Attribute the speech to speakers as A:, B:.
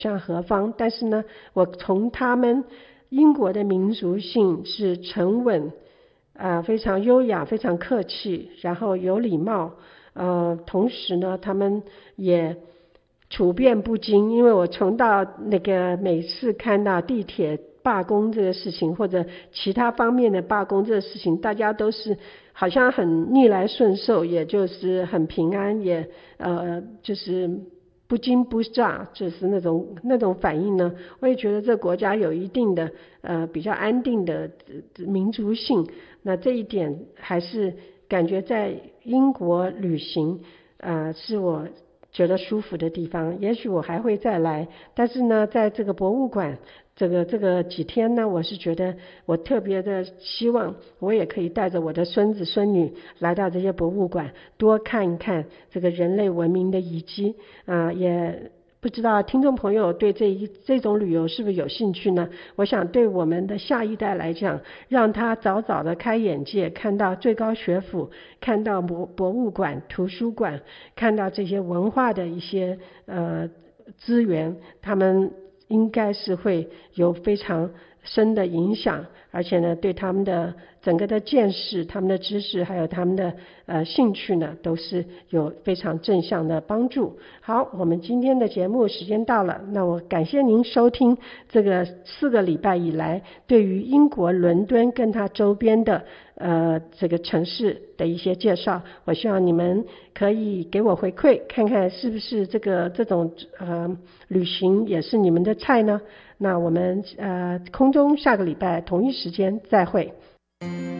A: 向何方，但是呢，我从他们英国的民族性是沉稳，非常优雅，非常客气，然后有礼貌，同时呢，他们也处变不惊。因为我从到那个每次看到地铁罢工这个事情，或者其他方面的罢工这个事情，大家都是好像很逆来顺受，也就是很平安，也就是不惊不乍，就是那种反应呢，我也觉得这国家有一定的比较安定的民族性。那这一点还是感觉在英国旅行是我觉得舒服的地方。也许我还会再来，但是呢，在这个博物馆这个几天呢，我是觉得我特别的希望我也可以带着我的孙子孙女来到这些博物馆，多看一看这个人类文明的遗迹也不知道听众朋友对这种旅游是不是有兴趣呢？我想对我们的下一代来讲，让他早早的开眼界，看到最高学府，看到博物馆、图书馆，看到这些文化的一些资源，他们应该是会有非常深的影响，而且呢，对他们的整个的见识、他们的知识，还有他们的兴趣呢，都是有非常正向的帮助。好，我们今天的节目时间到了，那我感谢您收听这个4个礼拜以来对于英国伦敦跟它周边的这个城市的一些介绍。我希望你们可以给我回馈，看看是不是这种旅行也是你们的菜呢？那我们空中下个礼拜同一时间再会。